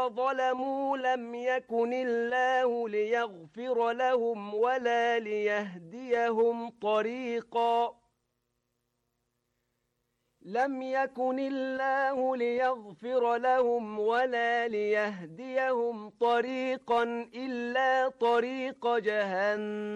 ظلموا لم يكن الله ليغفر لهم ولا ليهديهم طريقا لم يكن الله ليغفر لهم ولا ليهديهم طريقا إلا طريق جهنم